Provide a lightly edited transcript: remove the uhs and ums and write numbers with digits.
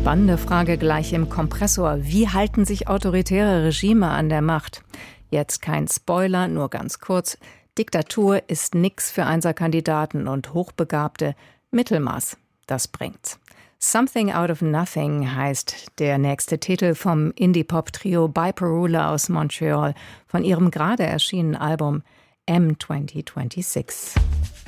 Spannende Frage gleich im Kompressor. Wie halten sich autoritäre Regime an der Macht? Jetzt kein Spoiler, nur ganz kurz. Diktatur ist nix für Einserkandidaten und Hochbegabte. Mittelmaß, das bringt's. Something Out of Nothing heißt der nächste Titel vom Indie-Pop-Trio Biporular aus Montreal von ihrem gerade erschienenen Album M2026.